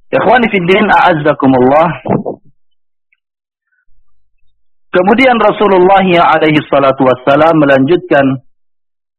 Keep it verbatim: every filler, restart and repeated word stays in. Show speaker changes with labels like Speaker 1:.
Speaker 1: Ikhwani fid din, a'azzakumullah. Kemudian Rasulullah alaihi salatu wassalam melanjutkan